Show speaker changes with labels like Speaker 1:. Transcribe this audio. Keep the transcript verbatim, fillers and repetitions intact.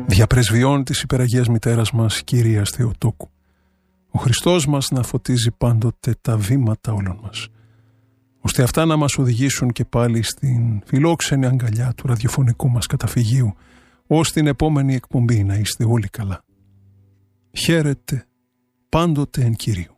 Speaker 1: Διαπρεσβειών της υπεραγίας μητέρας μας, Κυρίας Θεοτόκου, ο Χριστός μας να φωτίζει πάντοτε τα βήματα όλων μας, ώστε αυτά να μας οδηγήσουν και πάλι στην φιλόξενη αγκαλιά του ραδιοφωνικού μας καταφυγίου, ως την επόμενη εκπομπή να είστε όλοι καλά. Χαίρετε πάντοτε εν Κυρίου.